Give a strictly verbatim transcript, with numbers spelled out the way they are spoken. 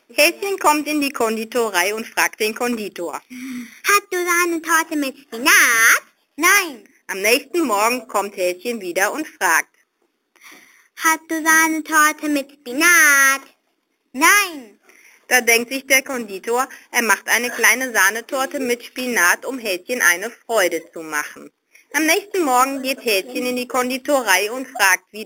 Häschen kommt in die Konditorei und fragt den Konditor. Hast du Sahnetorte mit Spinat? Nein. Am nächsten Morgen kommt Häschen wieder und fragt. Hast du Sahnetorte mit Spinat? Nein. Da denkt sich der Konditor, er macht eine kleine Sahnetorte mit Spinat, um Häschen eine Freude zu machen. Am nächsten Morgen geht Häschen in die Konditorei und fragt wieder.